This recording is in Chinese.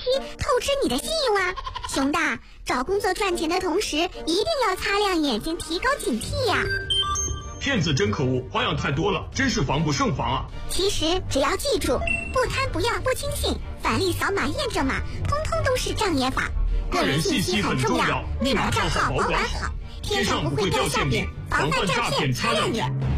透支你的信用啊！熊大，找工作赚钱的同时，一定要擦亮眼睛，提高警惕呀！ 骗子真可恶，花样太多了，真是防不胜防啊！ 其实只要记住，不贪不要不轻信，返利扫码验证码，通通都是障眼法。 个人信息很重要，密码账号保管好，天上不会掉馅饼，防范诈骗擦亮眼。